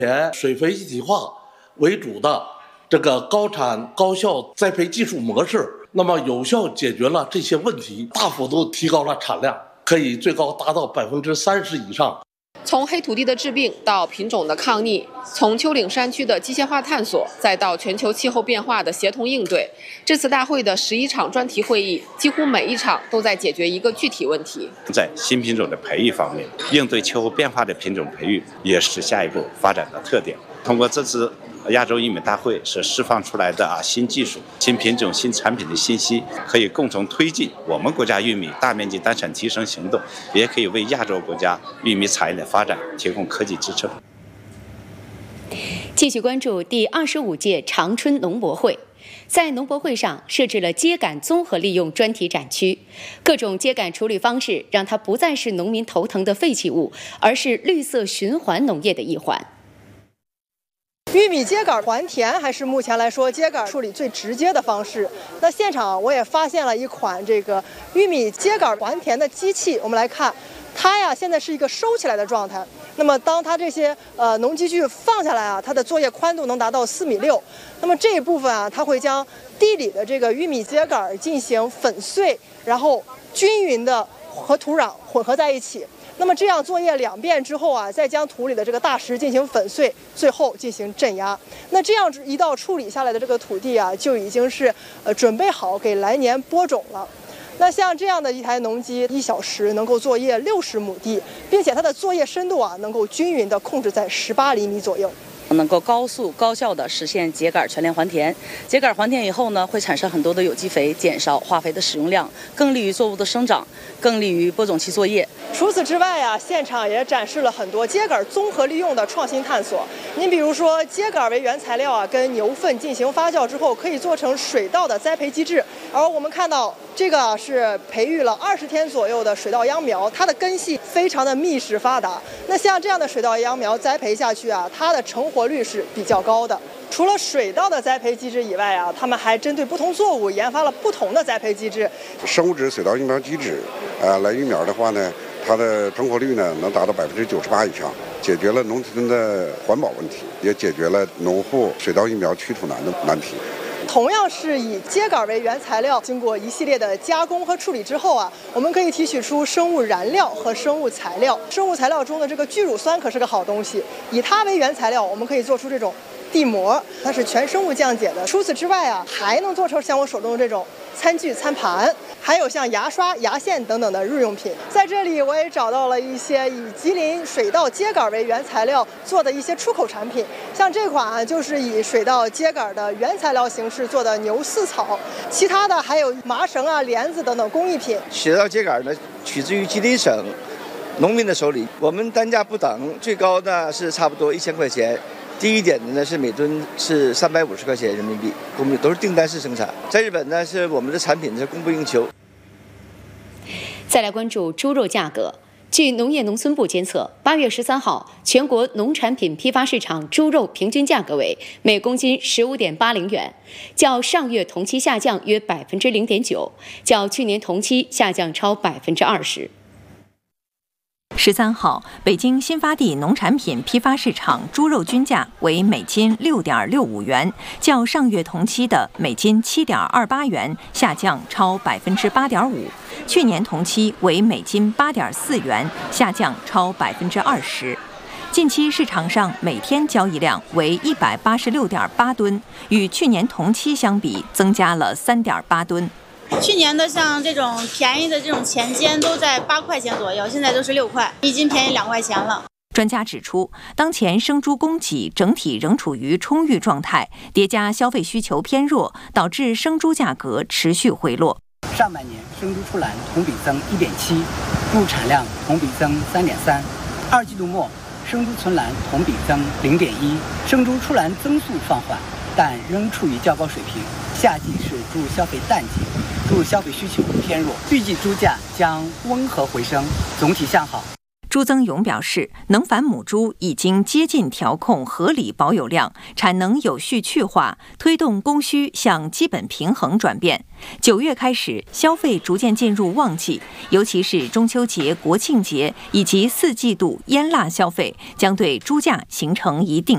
水肥一体化为主的这个高产高效栽培技术模式，那么有效解决了这些问题，大幅度提高了产量，可以最高达到30%以上。 从黑土地的治病到品种的抗逆，从丘陵山区的机械化探索，再到全球气候变化的协同应对，这次大会的11场专题会议，几乎每一场都在解决一个具体问题。 在新品种的培育方面，应对气候变化的品种培育也是下一步发展的特点。通过这次亚洲玉米大会所释放出来的新技术、新品种、新产品的信息，可以共同推进我们国家玉米大面积单产提升行动，也可以为亚洲国家玉米产业的发展提供科技支撑。 继续关注第25届长春农博会。在农博会上设置了秸秆综合利用专题展区，各种秸秆处理方式让它不再是农民头疼的废弃物，而是绿色循环农业的一环。 玉米秸秆还田还是目前来说秸秆处理最直接的方式。那现场我也发现了一款这个玉米秸秆还田的机器，我们来看，它呀现在是一个收起来的状态。那么当它这些农机具放下来它的作业宽度能达到4.6米。那么这一部分它会将地里的这个玉米秸秆进行粉碎，然后均匀的和土壤混合在一起。那么这样作业2遍之后再将土里的这个大石进行粉碎，最后进行镇压。那这样一道处理下来的这个土地就已经是准备好给来年播种了。那像这样的一台农机，1小时能够作业60亩地，并且它的作业深度能够均匀地控制在18厘米左右。 能够高速高效地实现秸秆全链还田。秸秆还田以后呢，会产生很多的有机肥，减少化肥的使用量，更利于作物的生长，更利于播种期作业。 除此之外现场也展示了很多秸秆综合利用的创新探索。您比如说，秸秆为原材料跟牛粪进行发酵之后，可以做成水稻的栽培机制。而我们看到这个是培育了20天左右的水稻秧苗，它的根系非常的密实发达。那像这样的水稻秧苗栽培下去它的成活率是比较高的。除了水稻的栽培机制以外他们还针对不同作物研发了不同的栽培机制。 生物质水稻育苗机制来育苗的话呢，它的成活率呢能达到98%以上，解决了农村的环保问题，也解决了农户水稻育苗取土难的难题。 同样是以秸秆为原材料，经过一系列的加工和处理之后我们可以提取出生物燃料和生物材料。生物材料中的这个聚乳酸可是个好东西，以它为原材料，我们可以做出这种地膜，它是全生物降解的。除此之外还能做成像我手中的这种餐具、餐盘，还有像牙刷、牙线等等的日用品。在这里我也找到了一些以吉林水稻秸秆为原材料做的一些出口产品，像这款就是以水稻秸秆的原材料形式做的牛饲草，其他的还有麻绳帘子等等工艺品。 水稻秸秆呢取自于吉林省农民的手里，我们单价不等，最高的是差不多1000块钱。低一点的呢是每吨是350块钱人民币，我们都是订单式生产。在日本呢，是我们的产品是供不应求。 再来关注猪肉价格。据农业农村部监测，8月13号，全国农产品批发市场猪肉平均价格为每公斤15.80元，较上月同期下降约0.9%，较去年同期下降超20%。 13号，北京新发地农产品批发市场猪肉均价为每斤6.65元，较上月同期的每斤7.28元下降超8.5%，去年同期为每斤8.4元，下降超20%。近期市场上每天交易量为186.8吨，与去年同期相比增加了3.8吨。 去年的像这种便宜的这种前肩都在8块钱左右，现在都是6块，一斤便宜2块钱了。 专家指出，当前生猪供给整体仍处于充裕状态，叠加消费需求偏弱，导致生猪价格持续回落。 上半年生猪出栏同比增1.7%，猪产量同比增3.3%。2季度末生猪存栏同比增0.1%，生猪出栏增速放缓，但仍处于较高水平。夏季是猪肉消费淡季，猪肉消费需求偏弱，预计猪价将温和回升，总体向好。 朱增勇表示，能繁母猪已经接近调控合理保有量，产能有序去化，推动供需向基本平衡转变。9月开始，消费逐渐进入旺季，尤其是中秋节、国庆节以及4季度腌腊消费，将对猪价形成一定